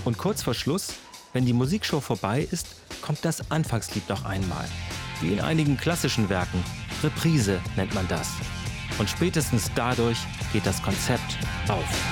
Und kurz vor Schluss, wenn die Musikshow vorbei ist, kommt das Anfangslied noch einmal. Wie in einigen klassischen Werken. Reprise nennt man das. Und spätestens dadurch geht das Konzept auf.